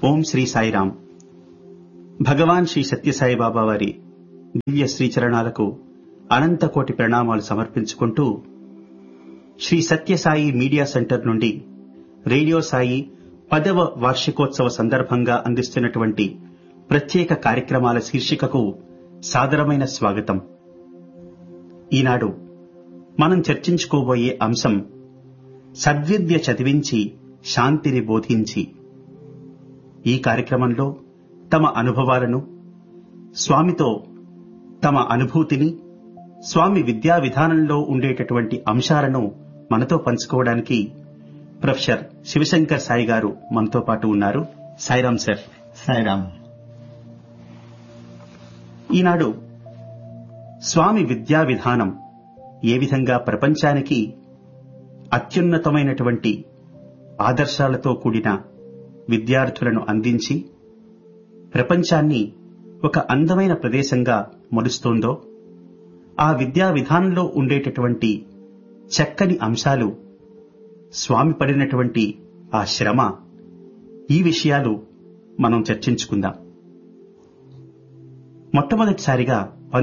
ఓం శ్రీ సాయిరాం. భగవాన్ శ్రీ సత్యసాయి బాబా వారి దివ్య శ్రీచరణాలకు అనంత కోటి ప్రణామాలు సమర్పించుకుంటూ శ్రీ సత్యసాయి మీడియా సెంటర్ నుండి రేడియో సాయి 10వ వార్షికోత్సవ సందర్భంగా అందిస్తున్నటువంటి ప్రత్యేక కార్యక్రమాల శీర్షికకు సాదరమైన స్వాగతం. ఈనాడు మనం చర్చించుకోబోయే అంశం సద్విద్య చదివించి శాంతిని బోధించి. ఈ కార్యక్రమంలో తమ అనుభవాలను, స్వామితో తమ అనుభూతిని, స్వామి విద్యా విధానంలో ఉండేటటువంటి అంశాలను మనతో పంచుకోవడానికి ప్రొఫెసర్ శివశంకర్ సాయి గారు మనతో పాటు ఉన్నారు. సాయిరాం సార్. సాయిరాం. ఈనాడు స్వామి విద్యా విధానం ఏ విధంగా ప్రపంచానికి అత్యున్నతమైనటువంటి ఆదర్శాలతో కూడిన విద్యార్థులను అందించి ప్రపంచాన్ని ఒక అందమైన ప్రదేశంగా మలుస్తోందో, ఆ విద్యా విధానంలో ఉండేటటువంటి చక్కని అంశాలు, స్వామి పడినటువంటి ఆ శ్రమ, ఈ విషయాలు మనం చర్చించుకుందాం. మొట్టమొదటిసారిగా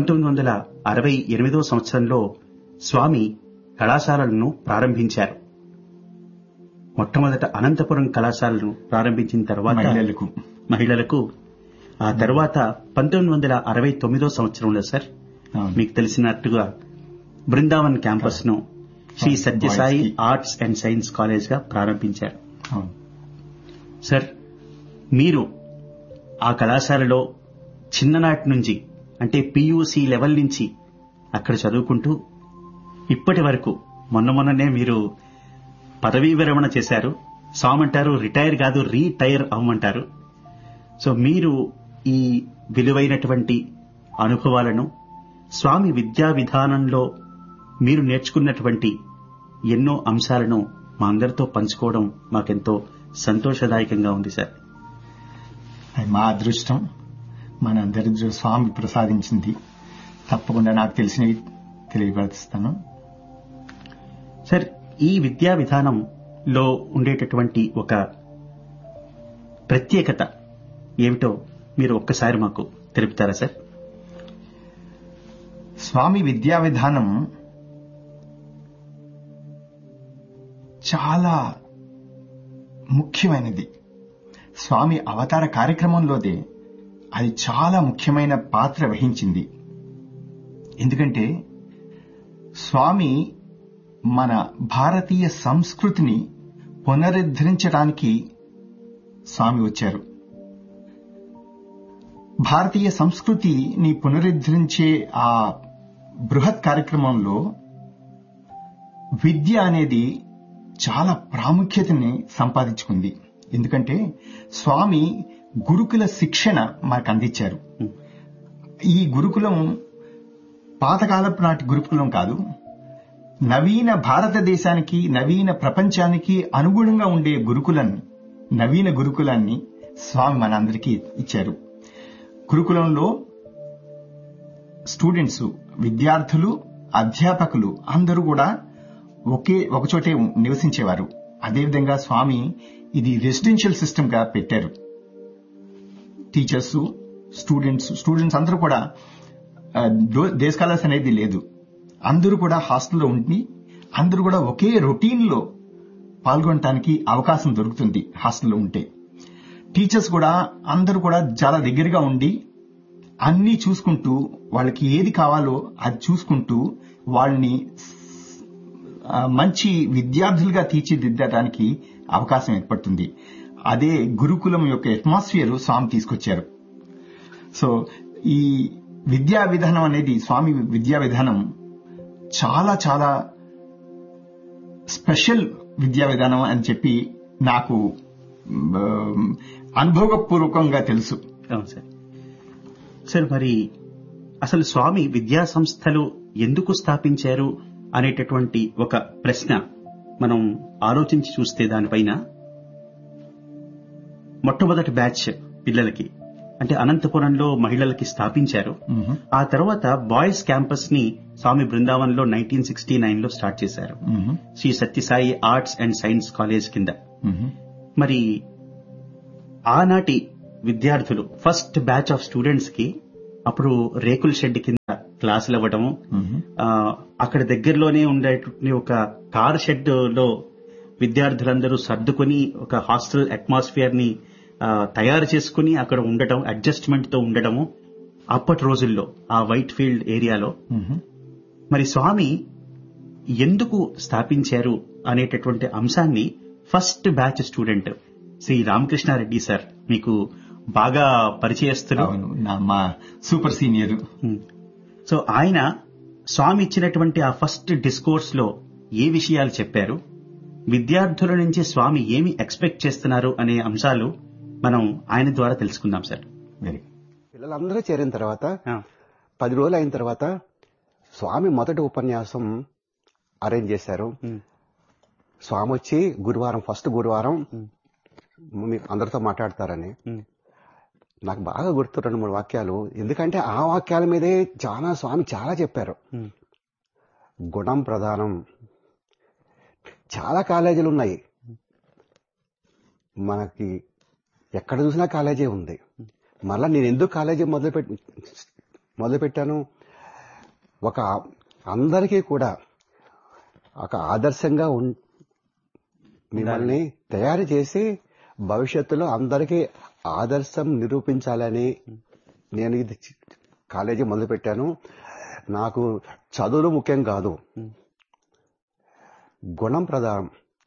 1968వ సంవత్సరంలో స్వామి కళాశాలలను ప్రారంభించారు. మొట్టమొదట అనంతపురం కళాశాలను ప్రారంభించిన తర్వాత మహిళలకు, ఆ తర్వాత 1969వ సంవత్సరంలో సార్ మీకు తెలిసినట్టుగా బృందావన్ క్యాంపస్ ను Shri Sathya Sai arts and science college గా ప్రారంభించారు. సార్, మీరు ఆ కళాశాలలో చిన్ననాటి నుంచి, అంటే పియూసీ లెవెల్ నుంచి అక్కడ చదువుకుంటూ ఇప్పటి వరకు, మొన్ననే మీరు పదవీ విరమణ చేశారు. సామంటారు రిటైర్ కాదు, రీటైర్ అవ్వమంటారు. సో మీరు ఈ విలువైనటువంటి అనుభవాలను, స్వామి విద్యా విధానంలో మీరు నేర్చుకున్నటువంటి ఎన్నో అంశాలను మా అందరితో పంచుకోవడం మాకెంతో సంతోషదాయకంగా ఉంది సార్. మా అదృష్టం, మనందరి స్వామి ప్రసాదించింది. తప్పకుండా నాకు తెలిసినవి తెలియపరుస్తాను సార్. ఈ విద్యా విధానంలో ఉండేటటువంటి ఒక ప్రత్యేకత ఏమిటో మీరు ఒక్కసారి మాకు తెలుపుతారా సార్? స్వామి విద్యా విధానం చాలా ముఖ్యమైనది. స్వామి అవతార కార్యక్రమంలోదే అది చాలా ముఖ్యమైన పాత్ర వహించింది. ఎందుకంటే స్వామి మన భారతీయ సంస్కృతిని పునరుద్ధరించడానికి స్వామి వచ్చారు. భారతీయ సంస్కృతిని పునరుద్ధరించే ఆ బృహత్ కార్యక్రమంలో విద్య అనేది చాలా ప్రాముఖ్యతని సంపాదించుకుంది. ఎందుకంటే స్వామి గురుకుల శిక్షణ మనకు అందించారు. ఈ గురుకులం పాతకాలపు నాటి గురుకులం కాదు, నవీన భారతదేశానికి, నవీన ప్రపంచానికి అనుగుణంగా ఉండే నవీన గురుకులాన్ని స్వామి మనందరికీ ఇచ్చారు. గురుకులంలో స్టూడెంట్స్, విద్యార్థులు, అధ్యాపకులు అందరూ కూడా ఒకచోటే నివసించేవారు. అదేవిధంగా స్వామి ఇది రెసిడెన్షియల్ సిస్టమ్ గా పెట్టారు. టీచర్స్, స్టూడెంట్స్ అందరూ కూడా డే స్కాలర్స్ అనేది లేదు. అందరూ కూడా హాస్టల్లో ఉండి అందరూ కూడా ఒకే రొటీన్ లో పాల్గొనడానికి అవకాశం దొరుకుతుంది. హాస్టల్లో ఉంటే టీచర్స్ కూడా అందరూ కూడా చాలా దగ్గరగా ఉండి అన్నీ చూసుకుంటూ, వాళ్ళకి ఏది కావాలో అది చూసుకుంటూ వాళ్ళని మంచి విద్యార్థులుగా తీర్చిదిద్దడానికి అవకాశం ఏర్పడుతుంది. అదే గురుకులం యొక్క అట్మాస్ఫియర్ స్వామి తీసుకొచ్చారు. సో ఈ విద్యా విధానం అనేది, స్వామి విద్యా విధానం చాలా చాలా స్పెషల్ విద్యా విధానం అని చెప్పి నాకు అనుభవపూర్వకంగా తెలుసు. సార్, మరి అసలు స్వామి విద్యా సంస్థలు ఎందుకు స్థాపించారు అనేటటువంటి ఒక ప్రశ్న మనం ఆలోచించి చూస్తే, దానిపైన మొట్టమొదటి బ్యాచ్ పిల్లలకి, అంటే అనంతపురంలో మహిళలకి స్థాపించారు. ఆ తర్వాత బాయ్స్ క్యాంపస్ ని స్వామి బృందావన్ లో 1969లో స్టార్ట్ చేశారు, Shri Sathya Sai arts and science college కింద. మరి ఆనాటి విద్యార్థులు ఫస్ట్ బ్యాచ్ ఆఫ్ స్టూడెంట్స్ కి అప్పుడు రేకుల షెడ్ కింద క్లాసులు ఇవ్వడము, అక్కడ దగ్గరలోనే ఉండే ఒక కార్ షెడ్ లో విద్యార్థులందరూ సర్దుకొని ఒక హాస్టల్ అట్మాస్ఫియర్ ని తయారు చేసుకుని అక్కడ ఉండటం, అడ్జస్ట్మెంట్ తో ఉండటము అప్పటి రోజుల్లో ఆ వైట్ ఫీల్డ్ ఏరియాలో. మరి స్వామి ఎందుకు స్థాపించారు అనేటటువంటి అంశాన్ని first batch student Shri Ramakrishna Reddy sir మీకు బాగా పరిచయస్తున్నారు, మా సూపర్ సీనియర్. సో ఆయన స్వామి ఇచ్చినటువంటి ఆ ఫస్ట్ డిస్కోర్స్ లో ఏ విషయాలు చెప్పారు, విద్యార్థుల నుంచి స్వామి ఏమి ఎక్స్పెక్ట్ చేస్తున్నారు అనే అంశాలు మనం ఆయన ద్వారా తెలుసుకుందాం సార్. పిల్లలందరూ చేరిన తర్వాత 10 రోజులు అయిన తర్వాత స్వామి మొదటి ఉపన్యాసం అరేంజ్ చేశారు. స్వామి వచ్చి గురువారం, ఫస్ట్ గురువారం అందరితో మాట్లాడతారని నాకు బాగా గుర్తు 2-3 వాక్యాలు. ఎందుకంటే ఆ వాక్యాల మీదే స్వామి చాలా చెప్పారు. గుణం ప్రధానం. చాలా కాలేజీలు ఉన్నాయి, మనకి ఎక్కడ చూసినా కాలేజీ ఉంది. మళ్ళా నేను ఎందుకు కాలేజీ మొదలుపెట్టాను, అందరికీ కూడా ఒక ఆదర్శంగా మిమ్మల్ని తయారు చేసి భవిష్యత్తులో అందరికీ ఆదర్శం నిరూపించాలని నేను ఇది కాలేజీ మొదలుపెట్టాను. నాకు చదువులు ముఖ్యం కాదు, గుణం ప్రధానం.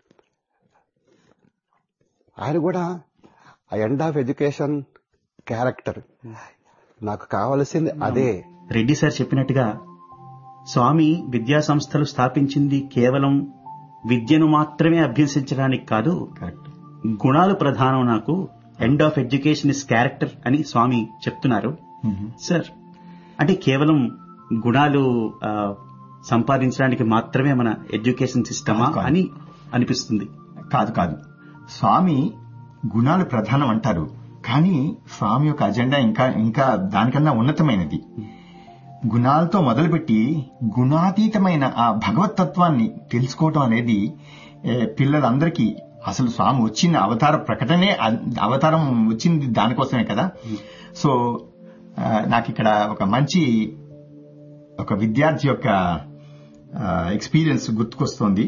ఆయన కూడా ఎండ్ ఆఫ్ ఎడ్యుకేషన్ క్యారెక్టర్, నాకు కావలసింది అదే. రెడ్డి సార్ చెప్పినట్టుగా స్వామి విద్యా సంస్థలు స్థాపించింది కేవలం విద్యను మాత్రమే అభ్యసించడానికి కాదు, గుణాలు ప్రధానం, నాకు end of education is character అని స్వామి చెప్తున్నారు. సార్, అంటే కేవలం గుణాలు సంపాదించడానికి మాత్రమే మన ఎడ్యుకేషన్ సిస్టమా అని అనిపిస్తుంది. కాదు, స్వామి గుణాలు ప్రధానం అంటారు, కానీ స్వామి యొక్క అజెండా ఇంకా దానికన్నా ఉన్నతమైనది. గుణాలతో మొదలుపెట్టి గుణాతీతమైన ఆ భగవతత్వాన్ని తెలుసుకోవటం అనేది పిల్లలందరికీ, అసలు స్వామి వచ్చిన అవతారం వచ్చింది దానికోసమే కదా. సో నాకు ఇక్కడ ఒక విద్యార్థి యొక్క ఎక్స్పీరియన్స్ గుర్తుకొస్తోంది.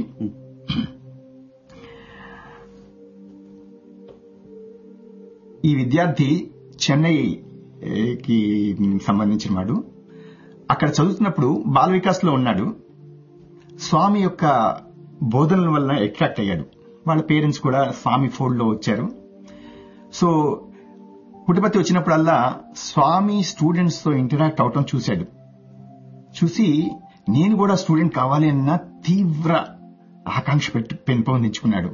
ఈ విద్యార్థి చెన్నైకి సంబంధించిన వాడు. అక్కడ చదువుతున్నప్పుడు బాల వికాస్ లో ఉన్నాడు. స్వామి యొక్క బోధనల వల్ల అట్రాక్ట్ అయ్యాడు. వాళ్ళ పేరెంట్స్ కూడా స్వామి ఫోల్డ్ లో వచ్చారు. సో పుట్టపర్తి వచ్చినప్పుడల్లా స్వామి స్టూడెంట్స్ తో ఇంటరాక్ట్ అవటం చూసి నేను కూడా స్టూడెంట్ కావాలి అన్న తీవ్ర ఆకాంక్ష పెంపొందించుకున్నాడు.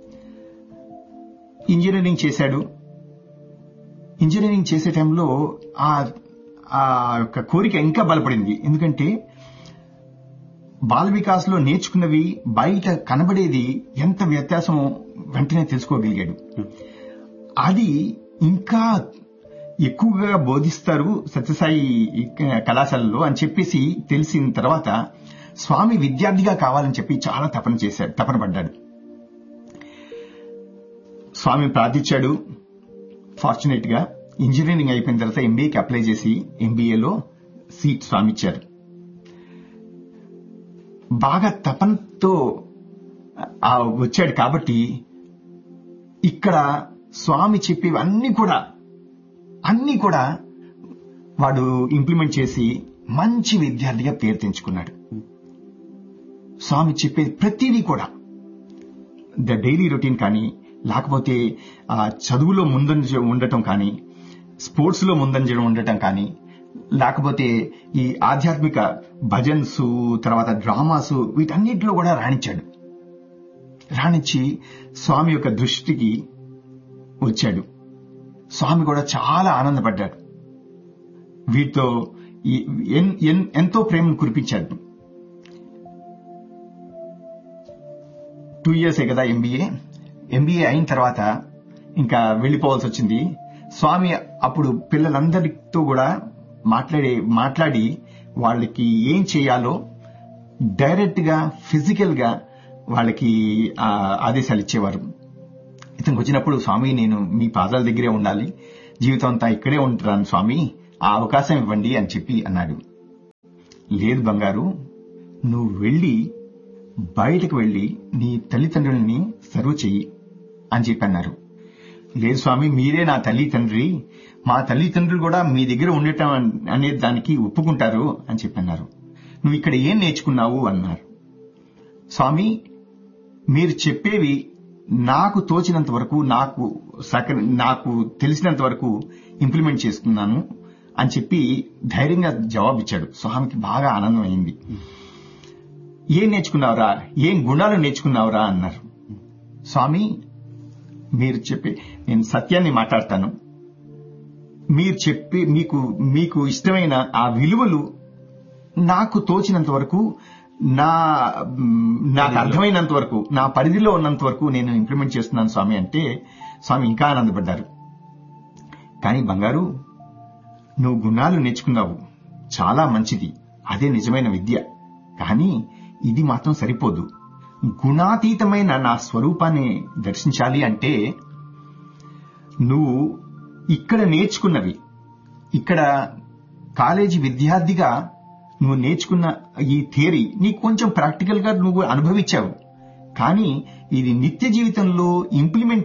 ఇంజనీరింగ్ చేశాడు. ఇంజనీరింగ్ చేసే టైంలో ఆ యొక్క కోరిక ఇంకా బలపడింది. ఎందుకంటే బాల వికాస్ లో నేర్చుకున్నవి బయట కనబడేది ఎంత వ్యత్యాసం వెంటనే తెలుసుకోగలిగాడు. అది ఇంకా ఎక్కువగా బోధిస్తారు సత్యసాయి కళాశాలలో అని చెప్పేసి తెలిసిన తర్వాత స్వామి విద్యార్థిగా కావాలని చెప్పి చాలా తపన పడ్డాడు. స్వామి ప్రార్థించాడు. ఫార్చునేట్ గా ఇంజనీరింగ్ అయిపోయిన తర్వాత ఎంబీఏకి అప్లై చేసి ఎంబీఏలో సీట్ స్వామి ఇచ్చారు. బాగా తపనతో వచ్చాడు కాబట్టి ఇక్కడ స్వామి చెప్పేవి అన్ని కూడా వాడు ఇంప్లిమెంట్ చేసి మంచి విద్యార్థిగా పేరు తెంచుకున్నాడు. స్వామి చెప్పేది ప్రతిదీ కూడా ద డైలీ రొటీన్ కానీ, లేకపోతే చదువులో ముందంజ ఉండటం కానీ, స్పోర్ట్స్ లో ముందంజ ఉండటం కానీ, లేకపోతే ఈ ఆధ్యాత్మిక భజన్స్, తర్వాత డ్రామాస్, వీటన్నిటిలో కూడా రాణించి స్వామి యొక్క దృష్టికి వచ్చాడు. స్వామి కూడా చాలా ఆనందపడ్డాడు. వీటితో ఎంతో ప్రేమను కురిపించాడు. 2 years కదా ఎంబీఏ అయిన తర్వాత ఇంకా వెళ్లిపోవాల్సి వచ్చింది. స్వామి అప్పుడు పిల్లలందరితో కూడా మాట్లాడి వాళ్ళకి ఏం చేయాలో డైరెక్ట్ గా ఫిజికల్ గా వాళ్ళకి ఆదేశాలు ఇచ్చేవారు. ఇతనికి వచ్చినప్పుడు, స్వామి నేను మీ పాదాల దగ్గరే ఉండాలి, జీవితం అంతా ఇక్కడే ఉంటాను స్వామి, ఆ అవకాశం ఇవ్వండి అని చెప్పి అన్నాడు. లేదు బంగారు, నువ్వు వెళ్ళి బయటకు వెళ్ళి నీ తల్లిదండ్రుల్ని సర్వ్ చెయ్యి అని చెప్పి అన్నారు. లేదు స్వామి, మీరే నా తల్లి తండ్రి, మా తల్లిదండ్రులు కూడా మీ దగ్గర ఉండటం అనేది దానికి ఒప్పుకుంటారు అని చెప్పి అన్నారు. నువ్వు ఇక్కడ ఏం నేర్చుకున్నావు అన్నారు. స్వామి, మీరు చెప్పేవి నాకు తోచినంత వరకు, నాకు తెలిసినంత వరకు ఇంప్లిమెంట్ చేస్తున్నాను అని చెప్పి ధైర్యంగా జవాబిచ్చాడు. స్వామికి బాగా ఆనందం అయింది. ఏం నేర్చుకున్నావురా, ఏం గుణాలు నేర్చుకున్నావురా అన్నారు. స్వామి, మీరు చెప్పి నేను సత్యాన్ని మాట్లాడతాను, మీరు చెప్పి మీకు ఇష్టమైన ఆ విలువలు నాకు తోచినంత వరకు, నాకు అర్థమైనంత వరకు, నా పరిధిలో ఉన్నంత వరకు నేను ఇంప్లిమెంట్ చేస్తున్నాను స్వామి అంటే స్వామి ఇంకా ఆనందపడ్డారు. కానీ బంగారు, నువ్వు గుణాలు నేర్చుకున్నావు, చాలా మంచిది, అదే నిజమైన విద్య. కానీ ఇది మాత్రం సరిపోదు. గుణాతీతమైన నా స్వరూపాన్ని దర్శించాలి అంటే నువ్వు ఇక్కడ నేర్చుకున్నవి, ఇక్కడ కాలేజీ విద్యార్థిగా నువ్వు నేర్చుకున్న ఈ థియరీ నీకు కొంచెం ప్రాక్టికల్ గా నువ్వు అనుభవించావు. కానీ ఇది నిత్య జీవితంలో ఇంప్లిమెంట్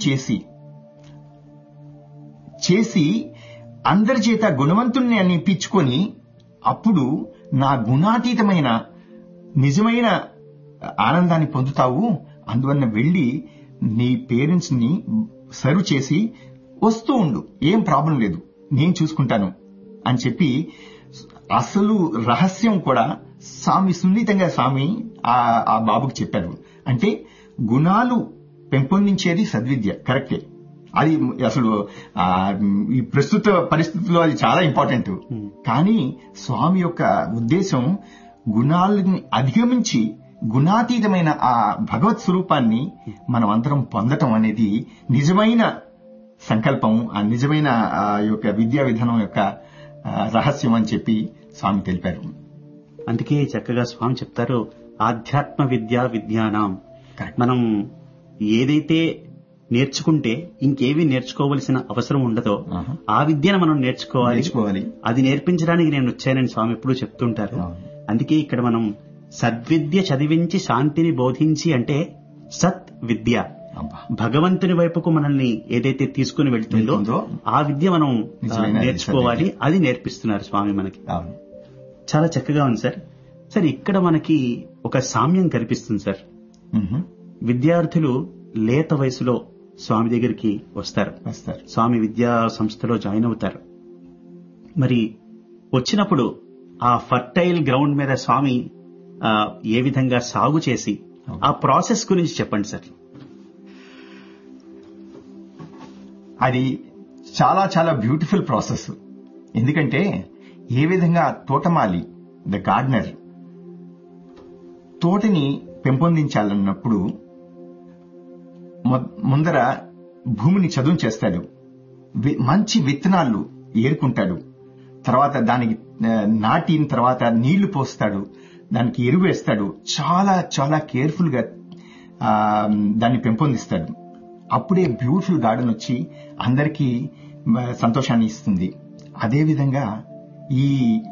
చేసి అందరి చేత గుణవంతుల్ని అనిపించుకొని అప్పుడు నా గుణాతీతమైన నిజమైన ఆనందాన్ని పొందుతావు. అందువల్ల వెళ్లి నీ పేరెంట్స్ ని సర్వ్ చేసి వస్తూ ఉండు, ఏం ప్రాబ్లం లేదు, నేను చూసుకుంటాను అని చెప్పి అసలు రహస్యం కూడా స్వామి సున్నితంగా ఆ బాబుకి చెప్పారు. అంటే గుణాలు పెంపొందించేది సద్విద్య, కరెక్టే. అది అసలు ఈ ప్రస్తుత పరిస్థితుల్లో అది చాలా ఇంపార్టెంట్. కానీ స్వామి యొక్క ఉద్దేశం గుణాలని అధిగమించి గుణాతీతమైన ఆ భగవత్ స్వరూపాన్ని మనం అందరం పొందటం అనేది నిజమైన సంకల్పం, ఆ నిజమైన యొక్క విద్యా విధానం యొక్క రహస్యం అని చెప్పి స్వామి తెలిపారు. అందుకే చక్కగా స్వామి చెప్తారు, ఆధ్యాత్మ విద్యానాం. మనం ఏదైతే నేర్చుకుంటే ఇంకేవి నేర్చుకోవలసిన అవసరం ఉండదో ఆ విద్యను మనం నేర్చుకోవాలి. అది నేర్పించడానికి నేను వచ్చానని స్వామి ఎప్పుడూ చెప్తుంటారు. అందుకే ఇక్కడ మనం సద్విద్య చదివించి శాంతిని బోధించి అంటే సత్ విద్య, భగవంతుని వైపుకు మనల్ని ఏదైతే తీసుకుని వెళ్తుందో ఆ విద్య మనం నేర్చుకోవాలి. అది నేర్పిస్తున్నారు స్వామి మనకి. చాలా చక్కగా ఉంది సార్. సార్, ఇక్కడ మనకి ఒక సామ్యం కనిపిస్తుంది సార్. విద్యార్థులు లేత వయసులో స్వామి దగ్గరికి వస్తారు. స్వామి విద్యా సంస్థలో జాయిన్ అవుతారు. మరి వచ్చినప్పుడు ఆ ఫర్టైల్ గ్రౌండ్ మీద స్వామి ఏ విధంగా సాగు చేసి ఆ ప్రాసెస్ గురించి చెప్పండి సార్. అది చాలా చాలా బ్యూటిఫుల్ ప్రాసెస్. ఎందుకంటే ఏ విధంగా తోటమాలి, ద గార్డెనర్, తోటని పెంపొందించాలన్నప్పుడు ముందర భూమిని చదును చేస్తాడు, మంచి విత్తనాలు ఏరుకుంటాడు, తర్వాత దానికి నాటిన తర్వాత నీళ్లు పోస్తాడు, దానికి ఎరువు వేస్తాడు, చాలా చాలా కేర్ఫుల్ గా దాన్ని పెంపొందిస్తాడు. అప్పుడే బ్యూటిఫుల్ గార్డెన్ వచ్చి అందరికీ సంతోషాన్ని ఇస్తుంది. అదేవిధంగా ఈ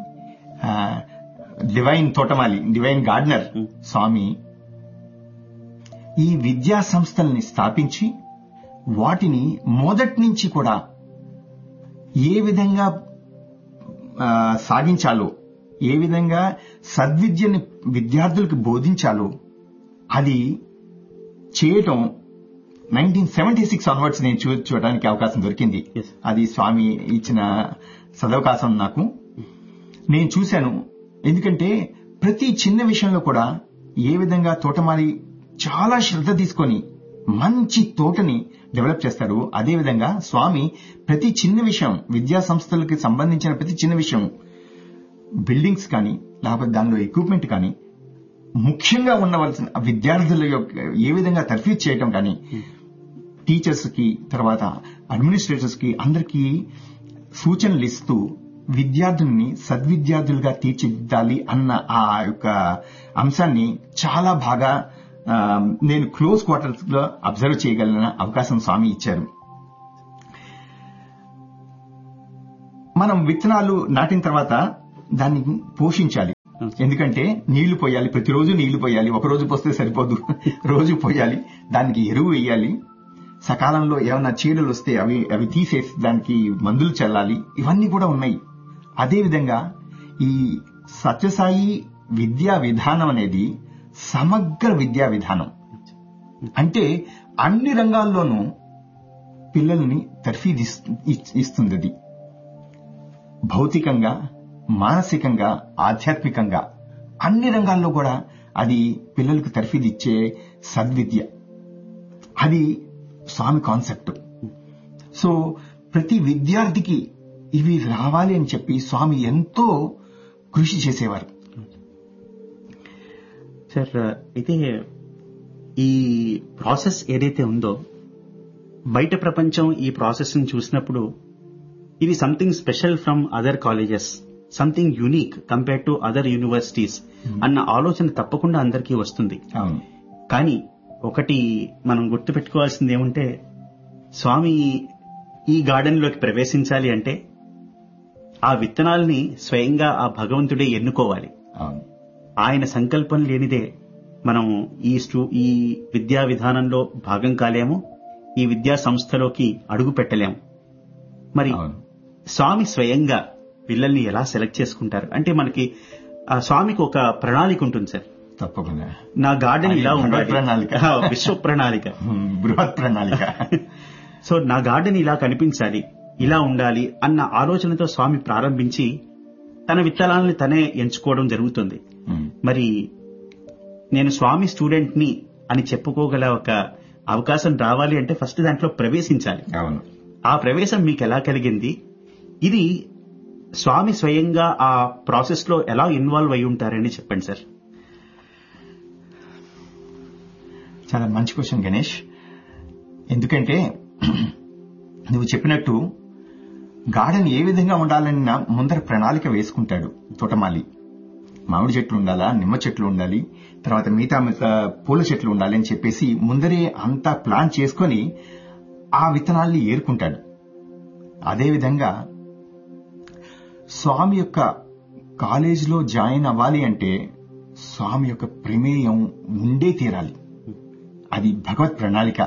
డివైన్ తోటమాలి, డివైన్ గార్డెనర్ స్వామి ఈ విద్యా సంస్థల్ని స్థాపించి వాటిని మొదటి నుంచి కూడా ఏ విధంగా సాగించాలో, ఏ విధంగా సద్విద్యని విద్యార్థులకు బోధించాలో అది చేయటం 1976 ఆన్వర్డ్స్ నేను చూడడానికి అవకాశం దొరికింది. అది స్వామి ఇచ్చిన సదవకాశం నాకు. నేను చూశాను. ఎందుకంటే ప్రతి చిన్న విషయంలో కూడా ఏ విధంగా తోటమాలి చాలా శ్రద్ధ తీసుకొని మంచి తోటని డెవలప్ చేస్తాడు, అదేవిధంగా స్వామి ప్రతి చిన్న విషయం, విద్యా సంస్థలకి సంబంధించిన ప్రతి చిన్న విషయం, బిల్డింగ్స్ కానీ లేకపోతే దానిలో ఎక్విప్మెంట్ కానీ, ముఖ్యంగా ఉండవలసిన విద్యార్థుల యొక్క ఏ విధంగా తర్ఫీదు చేయటం కానీ, టీచర్స్ కి తర్వాత అడ్మినిస్ట్రేటర్స్ కి అందరికీ సూచనలు ఇస్తూ విద్యార్థుల్ని సద్విద్యార్థులుగా తీర్చిదిద్దాలి అన్న ఆ యొక్క అంశాన్ని చాలా బాగా నేను క్లోజ్ క్వార్టర్స్ లో అబ్జర్వ్ చేయగలిగిన అవకాశం స్వామి ఇచ్చారు. మనం విత్తనాలు నాటిన తర్వాత దాన్ని పోషించాలి. ఎందుకంటే నీళ్లు పోయాలి, ప్రతిరోజు నీళ్లు పోయాలి. ఒక రోజు పోస్తే సరిపోదు, రోజు పోయాలి. దానికి ఎరువు వేయాలి. సకాలంలో ఏమైనా చీడలు వస్తే అవి తీసేసి దానికి మందులు చల్లాలి. ఇవన్నీ కూడా ఉన్నాయి. అదేవిధంగా ఈ సత్యసాయి విద్యా విధానం అనేది సమగ్ర విద్యా విధానం. అంటే అన్ని రంగాల్లోనూ పిల్లల్ని తర్ఫీదు ఇస్తుంది. అది భౌతికంగా, మానసికంగా, ఆధ్యాత్మికంగా అన్ని రంగాల్లో కూడా అది పిల్లలకు తర్ఫీదు ఇచ్చే సద్విద్య. అది స్వామి కాన్సెప్ట్. సో ప్రతి విద్యార్థికి ఇవి రావాలి అని చెప్పి స్వామి ఎంతో కృషి చేసేవారు. సార్, అయితే ఈ ప్రాసెస్ ఏదైతే ఉందో, బయట ప్రపంచం ఈ ప్రాసెస్ ని చూసినప్పుడు ఇది something special from other colleges, something unique compare to other universities అన్న ఆలోచన తప్పకుండా అందరికీ వస్తుంది. కానీ ఒకటి మనం గుర్తుపెట్టుకోవాల్సింది ఏమంటే, స్వామి ఈ గార్డెన్ లోకి ప్రవేశించాలి అంటే ఆ విత్తనాల్ని స్వయంగా ఆ భగవంతుడే ఎన్నుకోవాలి. ఆయన సంకల్పం లేనిదే మనం ఈ విద్యా విధానంలో భాగం కాలేము, ఈ విద్యా సంస్థలోకి అడుగు పెట్టలేము. మరి స్వామి స్వయంగా పిల్లల్ని ఎలా సెలెక్ట్ చేసుకుంటారు అంటే, మనకి స్వామికి ఒక ప్రణాళిక ఉంటుంది సార్. తప్పకుండా నా గార్డెన్ ఇలా ఉండాలి, ప్రణాళిక, విశ్వ ప్రణాళిక, బృహత్ ప్రణాళిక. సో నా గార్డెన్ ఇలా కనిపించాలి, ఇలా ఉండాలి అన్న ఆలోచనతో స్వామి ప్రారంభించి తన విత్తనాలను తనే ఎంచుకోవడం జరుగుతుంది. మరి నేను స్వామి స్టూడెంట్ ని అని చెప్పుకోగల ఒక అవకాశం రావాలి అంటే ఫస్ట్ దాంట్లో ప్రవేశించాలి. ఆ ప్రవేశం మీకు ఎలా కలిగింది? ఇది స్వామి స్వయంగా ఆ ప్రాసెస్ లో ఎలా ఇన్వాల్వ్ అయి ఉంటారని చెప్పండి సార్. చాలా మంచి క్వశ్చన్ గణేష్. ఎందుకంటే నువ్వు చెప్పినట్టు గార్డెన్ ఏ విధంగా ఉండాలని ముందర ప్రణాళిక వేసుకుంటాడు తోటమాలి. మామిడి చెట్లు ఉండాలా, నిమ్మ చెట్లు ఉండాలి, తర్వాత మిగతా పూల చెట్లు ఉండాలి అని చెప్పేసి ముందరే అంతా ప్లాన్ చేసుకుని ఆ విత్తనాల్ని ఏరుకుంటాడు. అదేవిధంగా స్వామి యొక్క కాలేజీలో జాయిన్ అవ్వాలి అంటే స్వామి యొక్క ప్రమేయం ఉండే తీరాలి. అది భగవత్ ప్రణాళిక.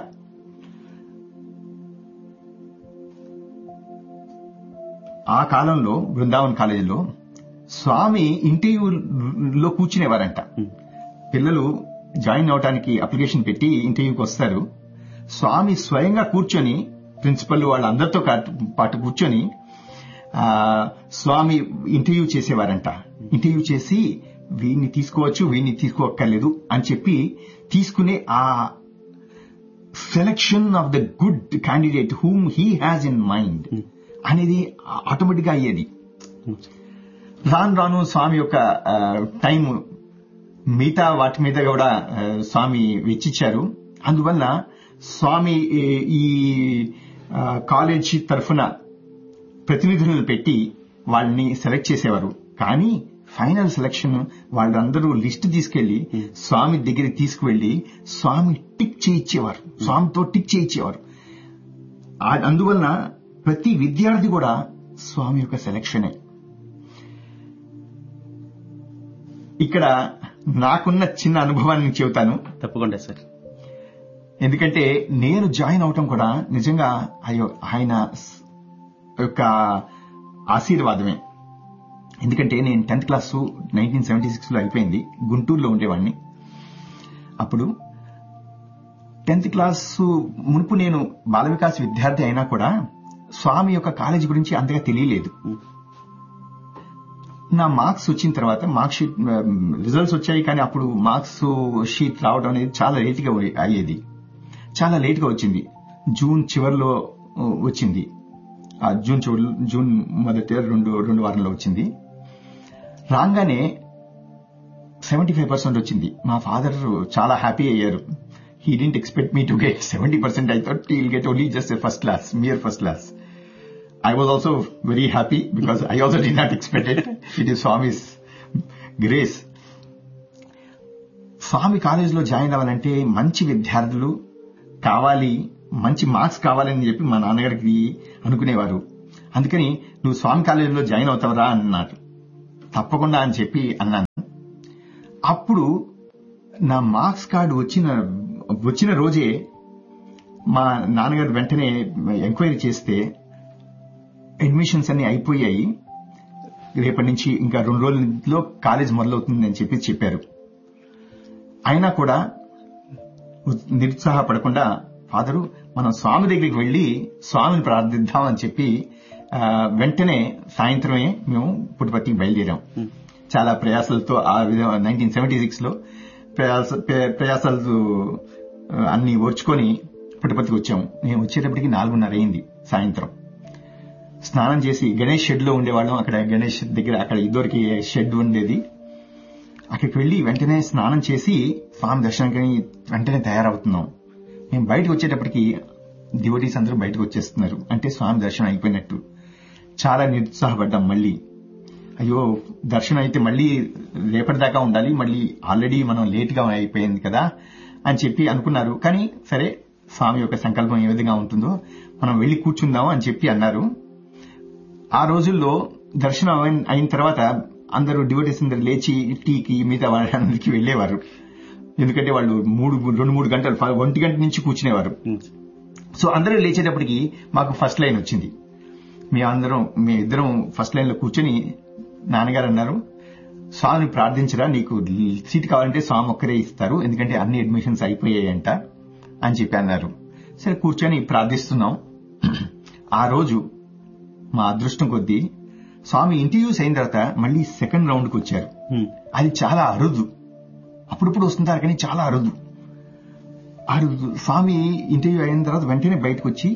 ఆ కాలంలో బృందావన్ కాలేజీలో స్వామి ఇంటర్వ్యూలో కూర్చునేవారంట. పిల్లలు జాయిన్ అవడానికి అప్లికేషన్ పెట్టి ఇంటర్వ్యూకి వస్తారు. స్వామి స్వయంగా కూర్చొని ప్రిన్సిపల్ వాళ్ళందరితో పాటు కూర్చొని స్వామి ఇంటర్వ్యూ చేసేవారంట. ఇంటర్వ్యూ చేసి వీడిని తీసుకోవచ్చు, వీడిని తీసుకోక్కర్లేదు అని చెప్పి తీసుకునే ఆ selection of the good candidate whom he has in mind అనేది ఆటోమేటిక్ గా అయ్యేది. రాను రాను స్వామి యొక్క టైం మిగతా వాటి మీద కూడా స్వామి వెచ్చిచ్చారు. అందువల్ల స్వామి ఈ కాలేజీ తరఫున ప్రతినిధులను పెట్టి వాళ్ళని సెలెక్ట్ చేసేవారు. కానీ ఫైనల్ సెలక్షన్ వాళ్ళందరూ లిస్ట్ తీసుకెళ్లి స్వామి దగ్గరికి తీసుకువెళ్లి స్వామి టిక్ చేయించేవారు, స్వామితో టిక్ చేయించేవారు. అందువల్ల ప్రతి విద్యార్థి కూడా స్వామి యొక్క సెలక్షనే. ఇక్కడ నాకున్న చిన్న అనుభవాన్ని చెబుతాను. తప్పకుండా సార్. ఎందుకంటే నేను జాయిన్ అవటం కూడా నిజంగా ఆయన యొక్క ఆశీర్వాదమే. ఎందుకంటే నేను 10th క్లాసు 1976 లో అయిపోయింది. గుంటూరులో ఉండేవాడిని. అప్పుడు 10th క్లాసు మునుపు నేను బాల వికాస్ విద్యార్థి అయినా కూడా స్వామి యొక్క కాలేజీ గురించి అంతగా తెలియలేదు. నా మార్క్స్ వచ్చిన తర్వాత మార్క్ షీట్ రిజల్ట్స్ వచ్చాయి. కానీ అప్పుడు మార్క్స్ షీట్ రావడం అనేది చాలా లేట్గా అయ్యేది. చాలా లేట్గా వచ్చింది. జూన్ చివరిలో వచ్చింది. జూన్ మొదటి రెండు వారంలో వచ్చింది. రాగానే 75% వచ్చింది. మా ఫాదర్ చాలా హ్యాపీ అయ్యారు. He didn't expect me to get 70%. I thought he will get only just first class, mere first class. I was also very happy because I also did not expect it. It is Swami's grace. స్వామి కాలేజీలో join అవ్వాలంటే మంచి విద్యార్థులు కావాలి, మంచి marks కావాలని చెప్పి మా నాన్నగారికి అనుకునేవారు. అందుకని నువ్వు స్వామి కాలేజీలో జాయిన్ అవుతావరా అన్నారు. తప్పకుండా అని చెప్పి అన్నాను. అప్పుడు నా మార్క్స్ కార్డు వచ్చిన రోజే మా నాన్నగారు వెంటనే ఎంక్వైరీ చేస్తే అడ్మిషన్స్ అన్ని అయిపోయాయి, రేపటి నుంచి ఇంకా 2 రోజుల్లో కాలేజ్ మొదలవుతుందని చెప్పారు. అయినా కూడా నిరుత్సాహపడకుండా ఫాదరు మనం స్వామి దగ్గరికి వెళ్లి స్వామిని ప్రార్థిద్దాం అని చెప్పి వెంటనే సాయంత్రమే మేము పుట్టపర్తికి బయలుదేరాం. చాలా ప్రయాసాలతో ఆ విధంగా 1976 లో ప్రయాసాలు అన్ని ఓర్చుకొని పుట్టపర్తికి వచ్చాము. మేము వచ్చేటప్పటికి 4:30 అయింది సాయంత్రం. స్నానం చేసి గణేష్ షెడ్ లో ఉండేవాళ్ళం. అక్కడ గణేష్ దగ్గర అక్కడ ఇద్దరికి షెడ్ ఉండేది. అక్కడికి వెళ్లి వెంటనే స్నానం చేసి స్వామి దర్శనానికి వెంటనే తయారవుతున్నాం. మేము బయటకు వచ్చేటప్పటికి డివోటీస్ అందరూ బయటకు వచ్చేస్తున్నారు. అంటే స్వామి దర్శనం అయిపోయినట్టు. చాలా నిరుత్సాహపడ్డాం. మళ్ళీ అయ్యో దర్శనం అయితే మళ్ళీ రేపటిదాకా ఉండాలి, మళ్ళీ ఆల్రెడీ మనం లేట్ గా అయిపోయింది కదా అని చెప్పి అనుకున్నారు. కానీ సరే స్వామి యొక్క సంకల్పం ఏ విధంగా ఉంటుందో మనం వెళ్లి కూర్చుందాం అని చెప్పి అన్నారు. ఆ రోజుల్లో దర్శనం అయిన తర్వాత అందరూ డివోటీస్ అందరూ లేచి టీకి మిగతా వాళ్ళందరికీ వెళ్లేవారు. ఎందుకంటే వాళ్ళు 2-3 గంటలు 1 గంట నుంచి కూర్చునేవారు. సో అందరూ లేచేటప్పటికి మాకు ఫస్ట్ లైన్ వచ్చింది. మేమిద్దరం ఫస్ట్ లైన్ లో కూర్చొని నాన్నగారు అన్నారు, స్వామిని ప్రార్థించరా, నీకు సీట్ కావాలంటే స్వామి ఒక్కరే ఇస్తారు, ఎందుకంటే అన్ని అడ్మిషన్స్ అయిపోయాయంట అని చెప్పి అన్నారు. సరే కూర్చొని ప్రార్థిస్తున్నాం. ఆ రోజు మా అదృష్టం కొద్దీ స్వామి ఇంటర్వ్యూస్ అయిన తర్వాత మళ్ళీ సెకండ్ రౌండ్ కు వచ్చారు. అది చాలా అరుదు, అప్పుడప్పుడు వస్తుంటారు కానీ చాలా అరుదు. స్వామి ఇంటర్వ్యూ అయిన తర్వాత వెంటనే బయటకు వచ్చి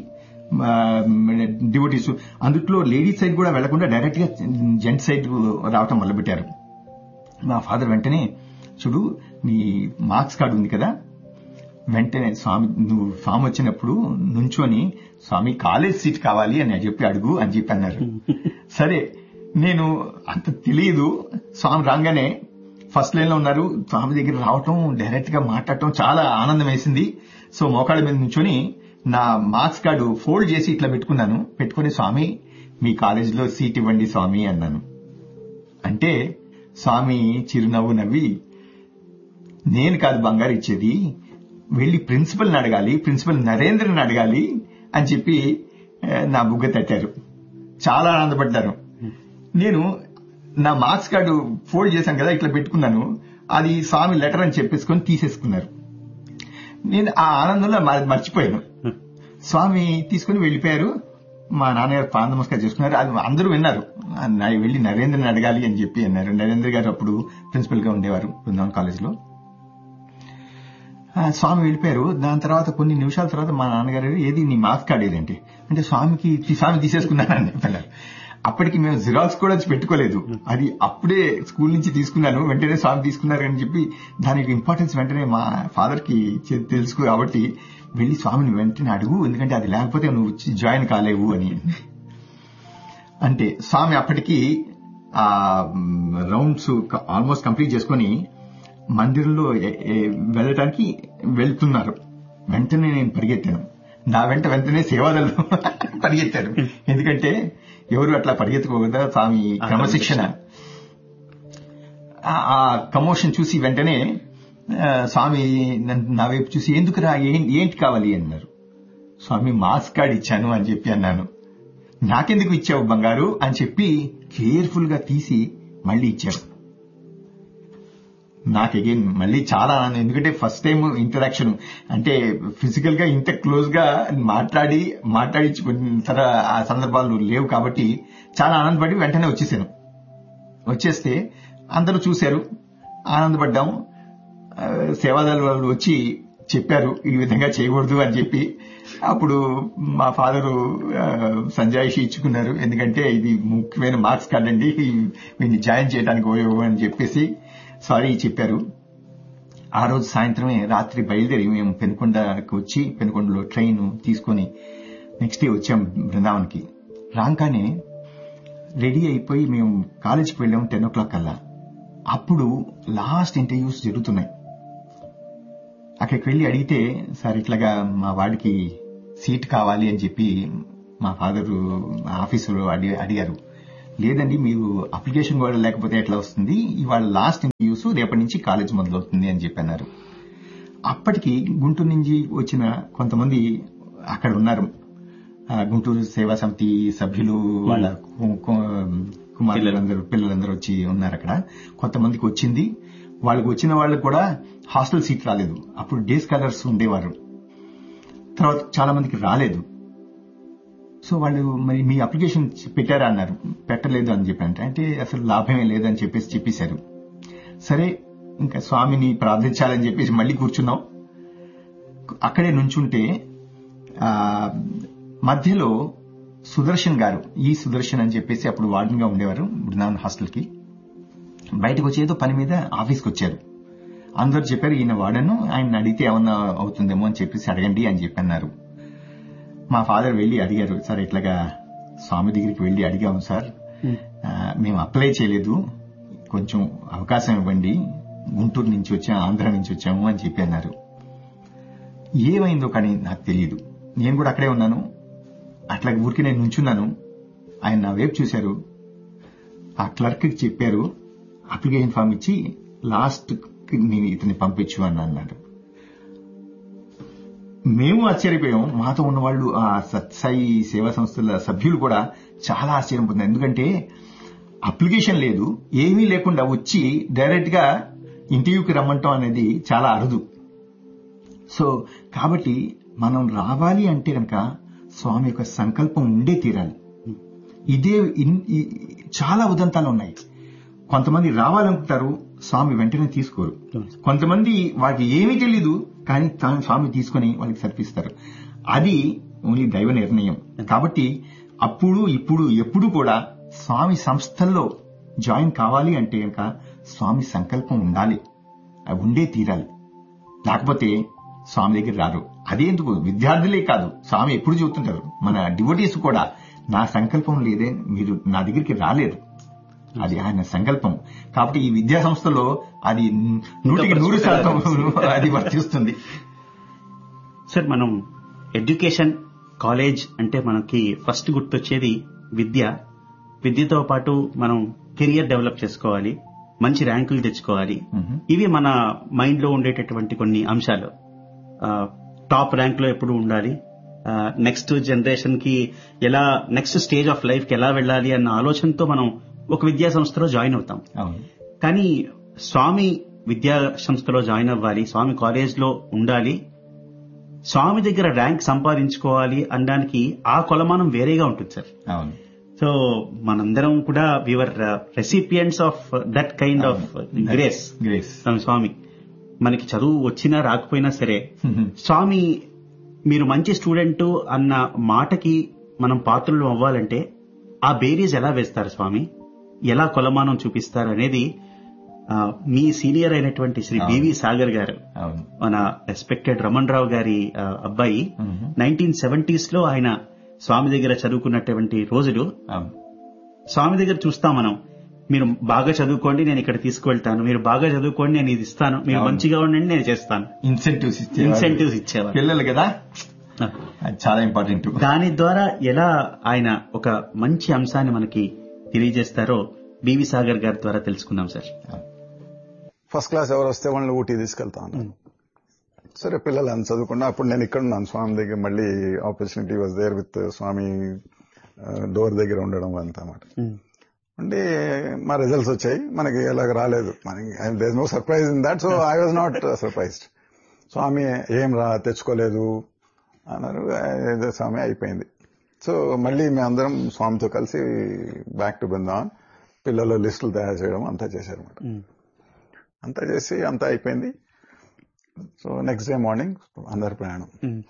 డివోటీస్ అందుట్లో లేడీస్ సైడ్ కూడా వెళ్లకుండా డైరెక్ట్ గా జెంట్స్ సైడ్ రావటం మొదలుపెట్టారు. మా ఫాదర్ వెంటనే చూడు నీ మార్క్స్ కార్డు ఉంది కదా, వెంటనే నువ్వు స్వామి వచ్చినప్పుడు నుంచొని స్వామి కాలేజ్ సీట్ కావాలి అని చెప్పి అడుగు అని చెప్పి అన్నారు. సరే నేను అంత తెలియదు. స్వామి రాగానే ఫస్ట్ లైన్ లో ఉన్నారు. స్వామి దగ్గర రావటం డైరెక్ట్ గా మాట్లాడటం చాలా ఆనందం వేసింది. సో మోకాళ్ళ మీద నుంచొని నా మార్క్స్ కార్డు ఫోల్డ్ చేసి ఇట్లా పెట్టుకుని స్వామి మీ కాలేజీలో సీట్ ఇవ్వండి స్వామి అన్నాను. అంటే స్వామి చిరునవ్వు నవ్వి, నేను కాదు బంగారు ఇచ్చేది, వెళ్లి ప్రిన్సిపల్ని అడగాలి, ప్రిన్సిపల్ నరేంద్రని అడగాలి అని చెప్పి నా బుగ్గ తట్టారు. చాలా ఆనందపడ్డాను. నేను నా మార్క్స్ కార్డు ఫోల్డ్ చేశాను కదా, ఇట్లా పెట్టుకున్నాను, అది స్వామి లెటర్ అని చెప్పేసుకొని తీసేసుకున్నారు. నేను ఆ ఆనందంలో మర్చిపోయాను. స్వామి తీసుకుని వెళ్లిపోయారు. మా నాన్నగారు పాద నమస్కారం చేసుకున్నారు. అది అందరూ విన్నారు. వెళ్లి నరేంద్రని అడగాలి అని చెప్పి అన్నారు. నరేంద్ర గారు అప్పుడు ప్రిన్సిపల్ గా ఉండేవారు బృందావన్ కాలేజ్ లో. స్వామి వెళ్ళిపోయారు. దాని తర్వాత కొన్ని నిమిషాల తర్వాత మా నాన్నగారు, ఏది నీ మార్క్స్ కార్డు ఏదంటే, అంటే స్వామి తీసేసుకున్నానని చెప్పారు. అప్పటికి మేము జిరాక్స్ కూడా పెట్టుకోలేదు. అది అప్పుడే స్కూల్ నుంచి తీసుకున్నాను, వెంటనే స్వామి తీసుకున్నారు అని చెప్పి దానికి ఇంపార్టెన్స్ వెంటనే మా ఫాదర్ కి తెలుసు కాబట్టి వెళ్లి స్వామిని వెంటనే అడుగు, ఎందుకంటే అది లేకపోతే నువ్వు జాయిన్ కాలేవు అని. అంటే స్వామి అప్పటికి ఆ రౌండ్స్ ఆల్మోస్ట్ కంప్లీట్ చేసుకుని మందిరంలో వెళ్ళటానికి వెళ్తున్నారు. వెంటనే నేను పరిగెత్తాను. నా వెంటనే సేవాదలు పరిగెత్తారు. ఎందుకంటే ఎవరు అట్లా పరిగెత్తుకోకుండా స్వామి క్రమశిక్షణ. ఆ కమోషన్ చూసి వెంటనే స్వామి నా వైపు చూసి, ఎందుకురా, ఏంటి కావాలి అన్నారు. స్వామి మార్క్స్ కార్డ్ ఇచ్చాను అని చెప్పి అన్నాను. నాకెందుకు ఇచ్చావు బంగారు అని చెప్పి కేర్ఫుల్ గా తీసి మళ్ళీ ఇచ్చారు. నాకు అగైన్ మళ్ళీ చాలా ఆనందం. ఎందుకంటే ఫస్ట్ టైం ఇంటరాక్షన్, అంటే ఫిజికల్ గా ఇంత క్లోజ్ గా మాట్లాడించుకున్న ఆ సందర్భాలు లేవు కాబట్టి చాలా ఆనందపడి వెంటనే వచ్చేస్తే అందరూ చూశారు, ఆనందపడ్డాం. సేవాదళ వాళ్ళు వచ్చి చెప్పారు ఈ విధంగా చేయకూడదు అని చెప్పి. అప్పుడు మా ఫాదరు సంజాయిషి ఇచ్చుకున్నారు. ఎందుకంటే ఇది ముఖ్యమైన మార్క్స్ కార్డ్ అండి, వీడిని జాయిన్ చేయడానికి అని చెప్పేసి సారీ చెప్పారు. ఆ రోజు సాయంత్రమే రాత్రి బయలుదేరి మేము పెనుకొండకి వచ్చి పెనుకొండలో ట్రైన్ తీసుకుని నెక్స్ట్ డే వచ్చాం బృందావన్కి. రాగానే రెడీ అయిపోయి మేము కాలేజీకి వెళ్ళాము 10 o'clock కల్లా. అప్పుడు లాస్ట్ ఇంటర్వ్యూస్ జరుగుతున్నాయి. అక్కడికి వెళ్ళి అడిగితే సార్ ఇట్లాగా మా వాడికి సీట్ కావాలి అని చెప్పి మా ఫాదర్ ఆఫీసులో అడిగారు. లేదండి, మీరు అప్లికేషన్ కూడా లేకపోతే ఎట్లా వస్తుంది, ఇవాళ లాస్ట్ ఇంటర్వ్యూస్, రేపటి నుంచి కాలేజ్ మొదలవుతుంది అని చెప్పి అన్నారు. అప్పటికి గుంటూరు నుంచి వచ్చిన కొంతమంది అక్కడ ఉన్నారు, గుంటూరు సేవా సమితి సభ్యులు, వాళ్ళ కుమారులందరూ పిల్లలందరూ వచ్చి ఉన్నారు అక్కడ. కొంతమందికి వచ్చింది, వాళ్ళకి వచ్చిన వాళ్ళకి కూడా హాస్టల్ సీట్ రాలేదు. అప్పుడు డే స్కాలర్స్ ఉండేవారు. తర్వాత చాలా మందికి రాలేదు. సో వాళ్ళు మరి మీ అప్లికేషన్ పెట్టారా అన్నారు. పెట్టలేదు అని చెప్పారంటే, అంటే అసలు లాభమే లేదని చెప్పేశారు. సరే ఇంకా స్వామిని ప్రార్థించాలని చెప్పేసి మళ్ళీ కూర్చున్నాం. అక్కడే నుంచుంటే మధ్యలో సుదర్శన్ గారు, ఈ సుదర్శన్ అని చెప్పేసి అప్పుడు వార్డెన్ గా ఉండేవారు బృందావన్ హాస్టల్ కి, బయటకు వచ్చి ఏదో పని మీద ఆఫీస్కి వచ్చారు. అందరూ చెప్పారు ఈయన వార్డెన్, ఆయన అడిగితే ఏమన్నా అవుతుందేమో అని చెప్పేసి అడగండి అని చెప్పి అన్నారు. మా ఫాదర్ వెళ్లి అడిగారు, సార్ ఇట్లాగా స్వామి దగ్గరికి వెళ్లి అడిగాము సార్, మేము అప్లై చేయలేదు, కొంచెం అవకాశం ఇవ్వండి, గుంటూరు నుంచి వచ్చాము, ఆంధ్ర నుంచి వచ్చాము అని చెప్పి అన్నారు. ఏమైందో కానీ నాకు తెలియదు. నేను కూడా అక్కడే ఉన్నాను. అట్లా ఊరికి నేను నుంచున్నాను. ఆయన నా వైపు చూశారు. ఆ క్లర్క్ కి చెప్పారు, అప్లికేషన్ ఫామ్ ఇచ్చి లాస్ట్ నేను ఇతన్ని పంపించు అని అన్నాడు. మేము ఆశ్చర్యపోయాం. మాతో ఉన్న వాళ్ళు, ఆ సత్సాయి సేవా సంస్థల సభ్యులు కూడా చాలా ఆశ్చర్యం పొందారు. ఎందుకంటే అప్లికేషన్ లేదు, ఏమీ లేకుండా వచ్చి డైరెక్ట్ గా ఇంటర్వ్యూకి రమ్మంటాం అనేది చాలా అరుదు. సో కాబట్టి మనం రావాలి అంటే కనుక స్వామి యొక్క సంకల్పం ఉండే తీరాలి. ఇదే చాలా ఉదంతాలు ఉన్నాయి. కొంతమంది రావాలనుకుంటారు, స్వామి వెంటనే తీసుకోరు. కొంతమంది వారికి ఏమీ తెలీదు, కానీ స్వామి తీసుకుని వాళ్ళకి సర్పిస్తారు. అది ఓన్లీ దైవ నిర్ణయం. కాబట్టి అప్పుడు ఇప్పుడు ఎప్పుడు కూడా స్వామి సంస్థల్లో జాయిన్ కావాలి అంటే కనుక స్వామి సంకల్పం ఉండాలి, ఉండే తీరాలి. లేకపోతే స్వామి దగ్గర రారు. అదేందుకు విద్యార్థులే కాదు, స్వామి ఎప్పుడు చెబుతుంటారు, మన డివోటీస్ కూడా, నా సంకల్పం లేదే మీరు నా దగ్గరికి రాలేరు, అది ఆయన సంకల్పం. కాబట్టి ఈ విద్యా సంస్థలో అది 100% అది వర్తిస్తుంది. సార్, మనం ఎడ్యుకేషన్ కాలేజ్ అంటే మనకి ఫస్ట్ గుర్తొచ్చేది విద్య. విద్యతో పాటు మనం కెరియర్ డెవలప్ చేసుకోవాలి, మంచి ర్యాంకులు తెచ్చుకోవాలి. ఇవి మన మైండ్ లో ఉండేటటువంటి కొన్ని అంశాలు. టాప్ ర్యాంక్ లో ఎప్పుడు ఉండాలి, నెక్స్ట్ జనరేషన్ కి ఎలా, నెక్స్ట్ స్టేజ్ ఆఫ్ లైఫ్ కి ఎలా వెళ్ళాలి అన్న ఆలోచనతో మనం ఒక విద్యా సంస్థలో జాయిన్ అవుతాం. కానీ స్వామి విద్యా సంస్థలో జాయిన్ అవ్వాలి, స్వామి కాలేజ్ లో ఉండాలి, స్వామి దగ్గర ర్యాంక్ సంపాదించుకోవాలి అనడానికి ఆ కొలమానం వేరేగా ఉంటుంది సార్. సో మనందరం కూడా we were recipients of that kind of grace. స్వామి మనకి చదువు వచ్చినా రాకపోయినా సరే, స్వామి మీరు మంచి స్టూడెంట్ అన్న మాటకి మనం పాత్రలు అవ్వాలంటే ఆ బేరీస్ ఎలా వేస్తారు స్వామి, ఎలా కొలమానం చూపిస్తారు అనేది మీ సీనియర్ అయినటువంటి శ్రీ బివి సాగర్ గారు, మన రెస్పెక్టెడ్ రమణ్ రావు గారి అబ్బాయి, 1970s లో ఆయన స్వామి దగ్గర చదువుకున్నటువంటి రోజులు. స్వామి దగ్గర చూస్తాం మనం, మీరు బాగా చదువుకోండి నేను ఇక్కడ తీసుకువెళ్తాను, మీరు బాగా చదువుకోండి నేను ఇది ఇస్తాను, మీరు మంచిగా ఉండండి నేను చేస్తాను, ఇన్సెంటివ్స్ ఇచ్చేవారు పిల్లలు కదా. చాలా ఇంపార్టెంట్. దాని ద్వారా ఎలా ఆయన ఒక మంచి అంశాన్ని మనకి తెలియజేస్తారో బివి సాగర్ గారి ద్వారా తెలుసుకుందాం సార్. ఫస్ట్ క్లాస్ ఎవరు వస్తే వాళ్ళని ఊటీ తీసుకెళ్తాను. సరే పిల్లలు అని చదువుకున్నా. అప్పుడు నేను ఇక్కడ ఉన్నాను స్వామి దగ్గర. మళ్ళీ opportunity was there with Swamy door దగ్గర ఉండడం అంతా మాట. అంటే మా రిజల్ట్స్ వచ్చాయి, మనకి ఎలాగ రాలేదు, మనకి there no surprise in that. So I was not surprised. స్వామి ఏం తెచ్చుకోలేదు అన్నారు. స్వామి అయిపోయింది. సో మళ్ళీ మేమందరం స్వామితో కలిసి బ్యాక్ టు బృందావన్, పిల్లలు లిస్టులు తయారు చేయడం అంతా చేశారన్నమాట. అంతా చేసి అంతా అయిపోయింది. సో నెక్స్ట్ డే మార్నింగ్ అందరు ప్రయాణం.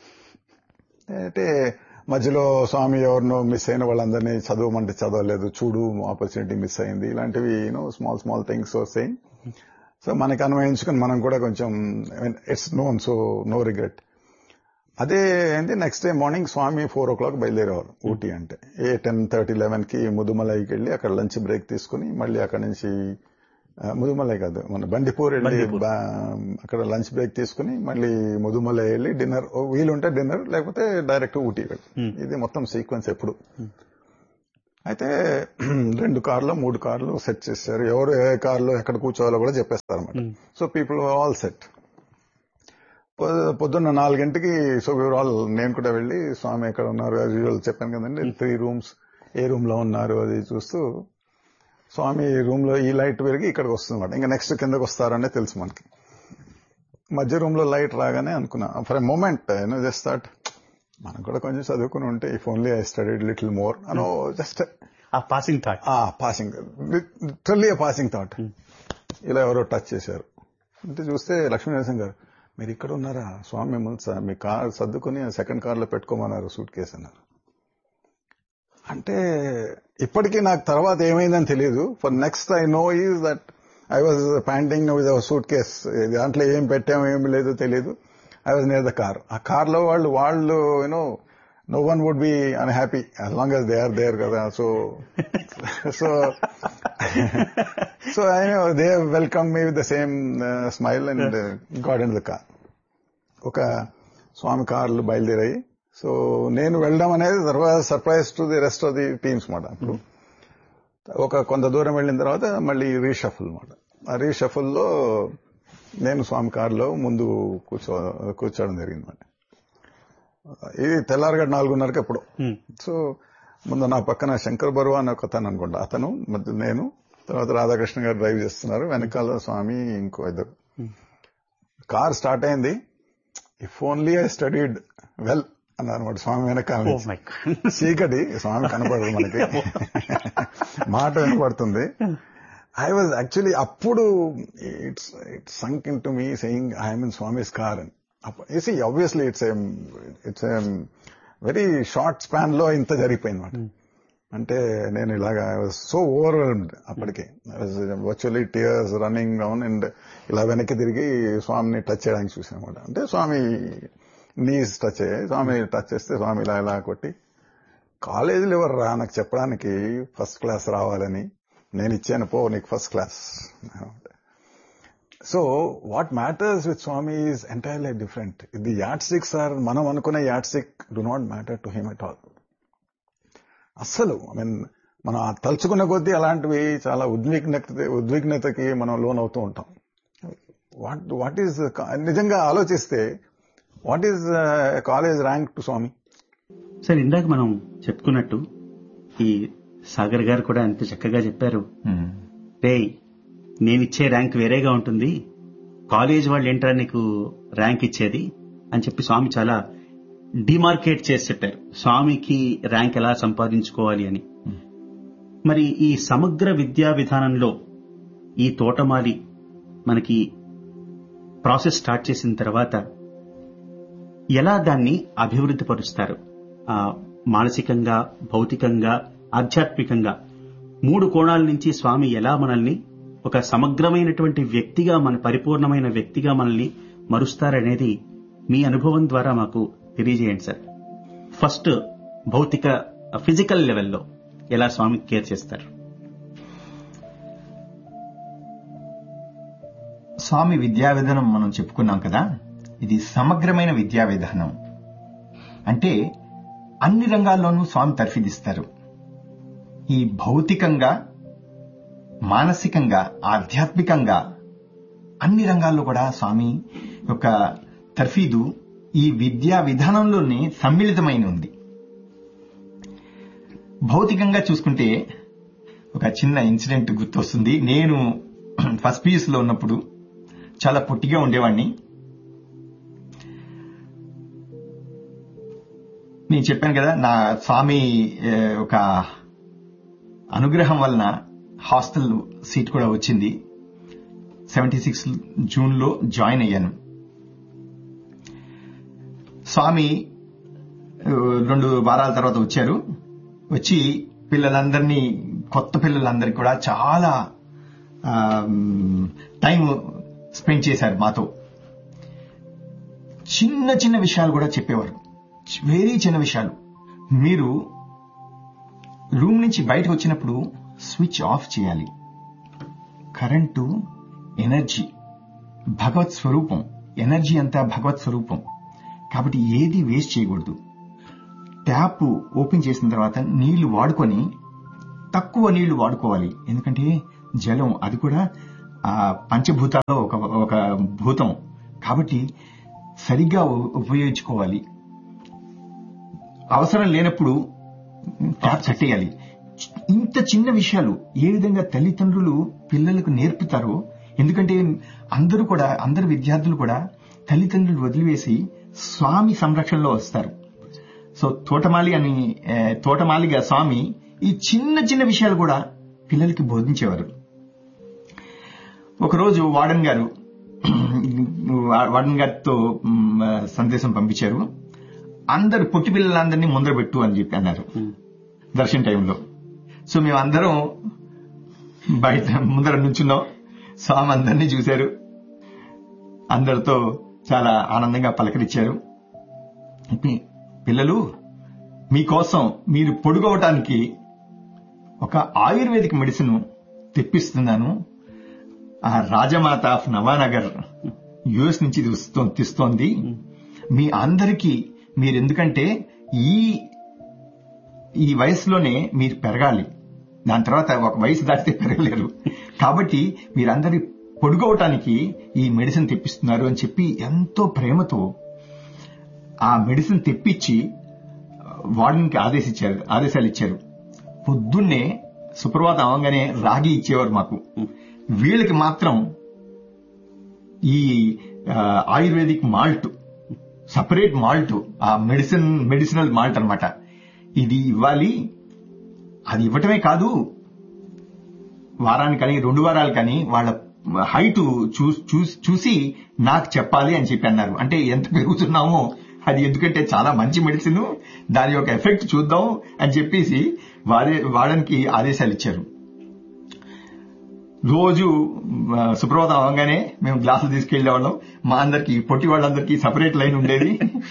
అయితే మధ్యలో స్వామి ఎవరినో మిస్ అయిన వాళ్ళందరినీ చదవమంటే చదవలేదు, చూడు ఆపర్చునిటీ మిస్ అయింది, ఇలాంటివి స్మాల్ థింగ్స్ వస్తాయి. సో మనకి అన్వయించుకుని మనం కూడా కొంచెం it's known, so no regret. అదే ఏంటి నెక్స్ట్ డే మార్నింగ్ స్వామి 4 o'clock బయలుదేరేవారు ఊటీ. అంటే 10:30, 11కి ముదుమలైకి వెళ్ళి అక్కడ లంచ్ బ్రేక్ తీసుకుని మళ్ళీ అక్కడి నుంచి ముదుమలై కాదు, మన బండిపూర్ వెళ్ళి అక్కడ లంచ్ బ్రేక్ తీసుకుని మళ్ళీ ముదుమలై వెళ్ళి డిన్నర్, వీలుంటే డిన్నర్, లేకపోతే డైరెక్ట్ ఊటీ వెళ్ళి. ఇది మొత్తం సీక్వెన్స్ ఎప్పుడు. అయితే 2 కార్లు 3 కార్లు సెట్ చేశారు. ఎవరు ఏ కార్లో ఎక్కడ కూర్చోవాలో కూడా చెప్పేస్తారు అన్నమాట. So people all set. పొద్దున్న 4 గంటకి సో ఆల్, నేను కూడా వెళ్ళి స్వామి ఎక్కడ ఉన్నారు చెప్పాను కదండి, 3 రూమ్స్, ఏ రూమ్ లో ఉన్నారు అది చూస్తూ స్వామి రూమ్ లో ఈ లైట్ పెరిగి ఇక్కడికి వస్తుందన్నమాట. ఇంకా నెక్స్ట్ కిందకి వస్తారనే తెలుసు మనకి. మధ్య రూమ్ లో లైట్ రాగానే అనుకున్నా for a moment just thought మనం కూడా కొంచెం చదువుకుని ఉంటే if only I studied little more అనో, just passing thought, literally passing thought. ఇలా ఎవరో టచ్ చేశారు అంటే చూస్తే లక్ష్మీనరసింహ గారు, మీరు ఇక్కడ ఉన్నారా, స్వామి మిమ్మల్ని మీ కార్ సర్దుకుని సెకండ్ కార్ లో పెట్టుకోమన్నారు, సూట్ కేసు అన్నారు. అంటే ఇప్పటికీ నాకు తర్వాత ఏమైందని తెలియదు. For next I know is that I was panting with our suit case. దాంట్లో ఏం పెట్టామో ఏమి లేదో తెలియదు. I was near the car. ఆ కార్ లో వాళ్ళు you know no one would be unhappy as long as they are there కదా. So I know they welcome me with the same smile and got in the car. ఒక స్వామి కార్లు బయలుదేరాయి. So నేను వెళ్ళడం అనేది తర్వాత surprise to the rest of the teams మాట. అప్పుడు కొంత దూరం వెళ్ళిన తర్వాత మళ్ళీ రీషఫుల్ మాట. ఆ రీషఫుల్ లో నేను స్వామి కారులో ముందు కూర్చోవడం జరిగింది మాట. ఇది తెల్లారగడ 4:30కి ఎప్పుడు. సో ముందు నా పక్కన శంకర్ బరువా అని ఒక అతను అనుకుంటా, అతను నేను, తర్వాత రాధాకృష్ణ గారు డ్రైవ్ చేస్తున్నారు, వెనకాల స్వామి ఇంకో 2. కార్ స్టార్ట్ అయింది. If only I studied well అన్నమాట స్వామి వెనకాల. చీకటి, స్వామి కనపడదు మనకి, మాట వినపడుతుంది. ఐ వాజ్ యాక్చువల్లీ అప్పుడు it's సంక్ in to me saying I'm in Swami's car అని. Obviously it's very short span లో ఇంత జరిగిపోయింది మాట. అంటే నేను ఇలాగా ఐ వాజ్ సో ఓవర్వెల్మ్డ్ అప్పటికే. I was virtually tears running down and ఇలా వెనక్కి తిరిగి స్వామిని టచ్ చేయడానికి చూసాను అనమాట. అంటే స్వామి నీస్ టచ్ అయ్యాయి. స్వామి టచ్ చేస్తే స్వామి ఇలా ఇలా కొట్టి, కాలేజీలో ఎవరు రా నాకు చెప్పడానికి ఫస్ట్ క్లాస్ రావాలని, నేను ఇచ్చాను పో నీకు first class. So what matters with Swamy is entirely different. The add sticks are మనం అనుకునే add stick do not matter to him at all. అస్సలు ఐ మీన్ మనం తలుచుకున్న కొద్దీ అలాంటివి చాలా ఉద్విగ్నతకి మనం లోన్ అవుతూ ఉంటాం. వాట్ ఈజ్ నిజంగా ఆలోచిస్తే what is college rank to Swamy? Sir ఇందాక మనం చెప్పుకున్నట్టు ఈ సాగర్ గారు కూడా ఎంత చక్కగా చెప్పారు. రే నేనిచ్చే ర్యాంక్ వేరేగా ఉంటుంది, కాలేజ్ వాళ్ళు ఏంట్రా నీకు ర్యాంక్ ఇచ్చేది అని చెప్పి స్వామి చాలా డిమార్కేట్ చేసి చెప్పారు స్వామికి ర్యాంక్ ఎలా సంపాదించుకోవాలి అని. మరి ఈ సమగ్ర విద్యా విధానంలో ఈ తోటమాలి మనకి ప్రాసెస్ స్టార్ట్ చేసిన తర్వాత ఎలా దాన్ని అభివృద్ధి పరుస్తారు? మానసికంగా, భౌతికంగా, ఆధ్యాత్మికంగా 3 కోణాల నుంచి స్వామి ఎలా మనల్ని ఒక సమగ్రమైనటువంటి వ్యక్తిగా, మన పరిపూర్ణమైన వ్యక్తిగా మనల్ని మరుస్తారనేది మీ అనుభవం ద్వారా మాకు తెలియజేయండి సార్. ఫస్ట్ భౌతిక ఫిజికల్ లెవెల్లో ఎలా స్వామి కేర్ చేస్తారు? స్వామి విద్యా విధానం మనం చెప్పుకున్నాం కదా, ఇది సమగ్రమైన విద్యా విధానం. అంటే అన్ని రంగాల్లోనూ స్వామి తర్ఫీదిస్తారు. ఈ భౌతికంగా, మానసికంగా, ఆధ్యాత్మికంగా అన్ని రంగాల్లో కూడా స్వామి యొక్క తర్ఫీదు ఈ విద్యా విధానంలోనే సమ్మిళితమైన ఉంది. భౌతికంగా చూసుకుంటే ఒక చిన్న ఇన్సిడెంట్ గుర్తొస్తుంది. నేను ఫస్ట్ పీయూసీలో ఉన్నప్పుడు చాలా పొట్టిగా ఉండేవాడిని. నేను చెప్పాను కదా, నా స్వామి ఒక అనుగ్రహం వలన హాస్టల్ సీట్ కూడా వచ్చింది. 76 జూన్లో జాయిన్ అయ్యాను. స్వామి 2 వారాల తర్వాత వచ్చారు. వచ్చి పిల్లలందరినీ, కొత్త పిల్లలందరికీ కూడా చాలా టైం స్పెండ్ చేశారు మాతో. చిన్న చిన్న విషయాలు కూడా చెప్పేవారు, వెరీ చిన్న విషయాలు. మీరు రూమ్ నుంచి బయటకు వచ్చినప్పుడు స్విచ్ ఆఫ్ చేయాలి, కరెంటు ఎనర్జీ, భగవత్ స్వరూపం. ఎనర్జీ అంతా భగవత్ స్వరూపం. కాబట్టి ఏది వేస్ట్ చేయకూడదు. ట్యాప్ ఓపెన్ చేసిన తర్వాత నీళ్లు వాడుకొని తక్కువ నీళ్లు వాడుకోవాలి. ఎందుకంటే జలం అది కూడా పంచభూతాల్లో ఒక భూతం. కాబట్టి సరిగ్గా ఉపయోగించుకోవాలి. అవసరం లేనప్పుడు ట్యాప్ కట్టేయాలి. ఇంత చిన్న విషయాలు ఏ విధంగా తల్లిదండ్రులు పిల్లలకు నేర్పుతారో, ఎందుకంటే అందరు విద్యార్థులు కూడా తల్లిదండ్రులు వదిలివేసి స్వామి సంరక్షణలో వస్తారు. సో తోటమాలిగా స్వామి ఈ చిన్న చిన్న విషయాలు కూడా పిల్లలకి బోధించేవారు. ఒకరోజు వార్డెన్ గారితో సందేశం పంపించారు. అందరు పొట్టి పిల్లలందరినీ ముందర పెట్టు అని చెప్పి అన్నారు దర్శన టైంలో. సో మేమందరం బయట ముందర నుంచున్నాం. స్వామి అందరినీ చూశారు. అందరితో చాలా ఆనందంగా పలకరించారు. పిల్లలు, మీకోసం మీరు పొడుగవటానికి ఒక ఆయుర్వేదిక్ మెడిసిన్ తెప్పిస్తున్నాను. ఆ రాజమాత ఆఫ్ నవానగర్ యుఎస్ నుంచి తెస్తోంది. మీ అందరికీ మీరెందుకంటే ఈ వయసులోనే మీరు పెరగాలి. దాని తర్వాత ఒక వయసు దాటితే పెరగలేరు. కాబట్టి మీరందరి పొడుగవటానికి ఈ మెడిసిన్ తెప్పిస్తున్నారు అని చెప్పి ఎంతో ప్రేమతో ఆ మెడిసిన్ తెప్పించి వార్డెన్కి ఆదేశాలు ఇచ్చారు. పొద్దున్నే సుప్రభాతం అవగానే రాగి ఇచ్చేవారు మాకు. వీళ్ళకి మాత్రం ఈ ఆయుర్వేదిక్ మాల్ట్, సపరేట్ మాల్ట్, ఆ మెడిసినల్ మాల్ట్ అన్నమాట, ఇది ఇవ్వాలి. అది ఇవ్వటమే కాదు, వారానికి కానీ 2 వారాలు కానీ వాళ్ళ హైట్ చూసి నాకు చెప్పాలి అని చెప్పి అన్నారు. అంటే ఎంత పెరుగుతున్నామో అది, ఎందుకంటే చాలా మంచి మెడిసిన్, దాని యొక్క ఎఫెక్ట్ చూద్దాం అని చెప్పేసి వాడడానికి ఆదేశాలు ఇచ్చారు. రోజు సుప్రభాతం అవగానే మేము గ్లాసులు తీసుకెళ్లేవాళ్ళం. మా అందరికి, పొట్టి వాళ్ళందరికీ సపరేట్ లైన్ ఉండేది.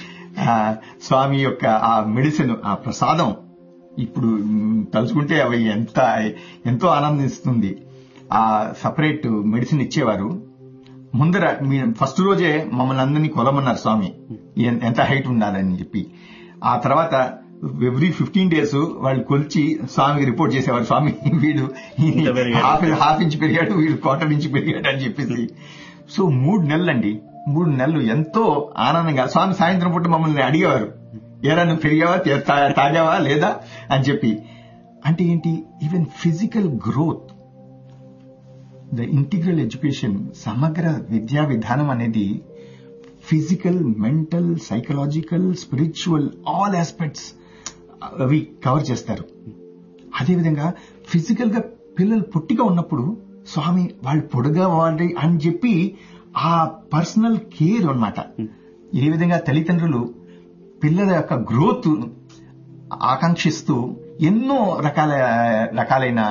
స్వామి యొక్క ఆ మెడిసిన్, ఆ ప్రసాదం ఇప్పుడు తలుచుకుంటే అవి ఎంతో ఆనందిస్తుంది. ఆ సపరేట్ మెడిసిన్ ఇచ్చేవారు. ముందర ఫస్ట్ రోజే మమ్మల్ని అందరినీ కొలమన్నారు స్వామి, ఎంత హైట్ ఉండాలని చెప్పి. ఆ తర్వాత ఎవ్రీ 15 days వాళ్ళు కొలిచి స్వామికి రిపోర్ట్ చేసేవారు. స్వామి వీడు హాఫ్ ఇంచ్ పెరిగాడు, వీడు 1/4 ఇంచ్ పెరిగాడు అని చెప్పేసి. సో 3 నెలలండి, 3 నెలలు ఎంతో ఆనందంగా. స్వామి సాయంత్రం పూట మమ్మల్ని అడిగేవారు, ఏరా నువ్వు పెరిగావా, తాగావా లేదా అని చెప్పి. అంటే ఏంటి, even physical growth, the integral education, సమగ్ర విద్యా విధానం అనేది physical, mental, psychological, spiritual, all aspects అవి కవర్ చేస్తారు. అదేవిధంగా ఫిజికల్ గా పిల్లలు పొట్టిగా ఉన్నప్పుడు స్వామి వాళ్ళు పొడుగా వాలి అని చెప్పి ఆ పర్సనల్ కేర్ అన్నమాట. ఏ విధంగా తల్లిదండ్రులు పిల్లల యొక్క గ్రోత్ ఆకాంక్షిస్తూ ఎన్నో రకాలైన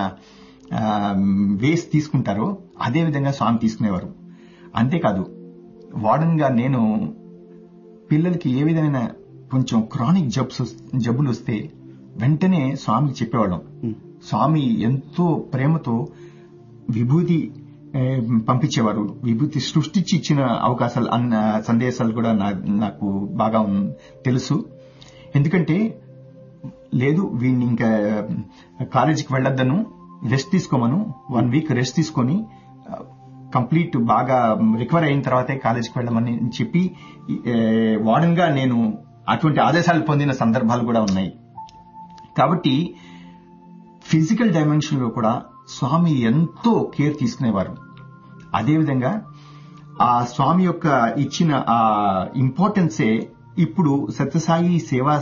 వేస్ తీసుకుంటారో అదేవిధంగా స్వామి తీసుకునేవారు. అంతేకాదు, వార్డెన్ గా నేను పిల్లలకి ఏ విధమైన కొంచెం క్రానిక్ జబ్బులు వస్తే వెంటనే స్వామికి చెప్పేవాళ్ళం. స్వామి ఎంతో ప్రేమతో విభూతి పంపించేవారు. విభూతి సృష్టించి ఇచ్చిన అవకాశాలు, సందేశాలు కూడా నాకు బాగా తెలుసు. ఎందుకంటే లేదు వీడిని ఇంకా కాలేజీకి వెళ్ళొద్దను, రెస్ట్ తీసుకోమను, 1 week రెస్ట్ తీసుకొని కంప్లీట్ బాగా రికవర్ అయిన తర్వాతే కాలేజీకి వెళ్ళమని చెప్పి వార్డెన్ గా నేను అటువంటి ఆదేశాలు పొందిన సందర్భాలు కూడా ఉన్నాయి. కాబట్టి ఫిజికల్ డైమెన్షన్ లో కూడా స్వామి ఎంతో కేర్ తీసుకునేవారు. అదేవిధంగా ఆ స్వామి యొక్క ఇచ్చిన ఆ ఇంపార్టెన్సే ఇప్పుడు సత్యసాయి సేవా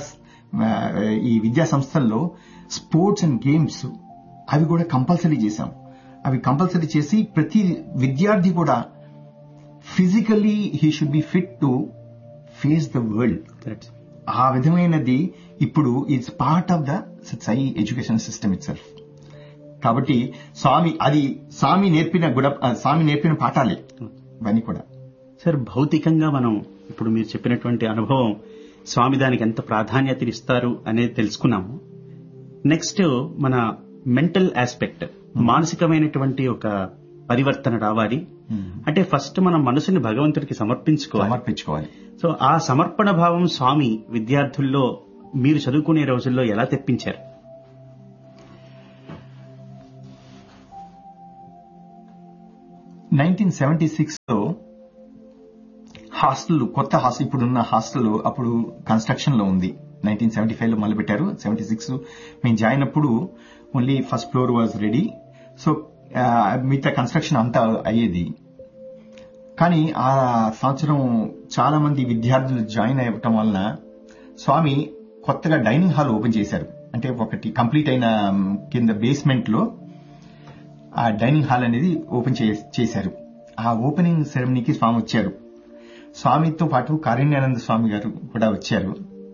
ఈ విద్యా సంస్థల్లో స్పోర్ట్స్ అండ్ గేమ్స్ అవి కూడా కంపల్సరీ చేశాం. అవి కంపల్సరీ చేసి ప్రతి విద్యార్థి కూడా physically he should be fit to face the world. ఆ విధమైనది ఇప్పుడు it's part of the Sathya Sai education system it self. కాబట్టి స్వామి నేర్పిన పాఠాలే ఇవన్నీ కూడా. సార్, భౌతికంగా మనం ఇప్పుడు మీరు చెప్పినటువంటి అనుభవం, స్వామి దానికి ఎంత ప్రాధాన్యత ఇస్తారు అనేది తెలుసుకున్నాము. నెక్స్ట్ మన మెంటల్ ఆస్పెక్ట్, మానసికమైనటువంటి ఒక పరివర్తన రావాలి అంటే ఫస్ట్ మనం మనసుని భగవంతుడికి సమర్పించుకోవాలి. సో ఆ సమర్పణ భావం స్వామి విద్యార్థుల్లో మీరు చదువుకునే రోజుల్లో ఎలా తెప్పించారు? లో హాస్టల్, కొత్త హాస్టల్, ఇప్పుడున్న హాస్టల్ అప్పుడు కన్స్ట్రక్షన్ లో ఉంది. 1975 లో మొదలుపెట్టారు. 76 మేము జాయిన్ అప్పుడు only first floor was ready. So మిగతా కన్స్ట్రక్షన్ అంతా అయ్యేది. కానీ ఆ సంవత్సరం చాలా మంది విద్యార్థులు జాయిన్ అవ్వటం వలన స్వామి కొత్తగా డైనింగ్ హాల్ ఓపెన్ చేశారు. అంటే ఒకటి కంప్లీట్ అయిన కింద బేస్మెంట్ లో ఆ డైనింగ్ హాల్ అనేది ఓపెన్ చేశారు. ఆ ఓపెనింగ్ సెరమనీకి స్వామి వచ్చారు. స్వామితో పాటు కారుణ్యానంద స్వామి గారు కూడా వచ్చారు.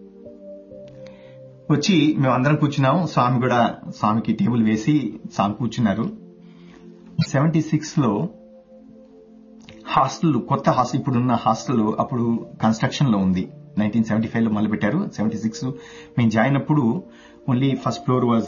వచ్చి మేము అందరం కూర్చున్నాము. స్వామి కూడా స్వామికి టేబుల్ వేసి స్వామి కూర్చున్నారు. 76 లో హాస్టల్, కొత్త హాస్టల్, ఇప్పుడున్న హాస్టల్ అప్పుడు కన్స్ట్రక్షన్ లో ఉంది. 1975 లో మొదలుపెట్టారు. 76 మేము జాయిన్ అప్పుడు ఓన్లీ ఫస్ట్ ఫ్లోర్ వాజ్